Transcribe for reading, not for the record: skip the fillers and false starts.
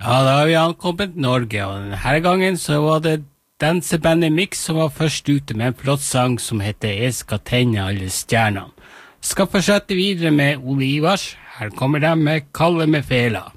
Ja, da har vi ankommet Norge, og denne gangen så var det dansebandet Mix som var først ute med en flott sang som heter «Jeg skal tenne alle stjernene». Skal fortsette videre med Ole Ivars. Her kommer de med Kalle med fela.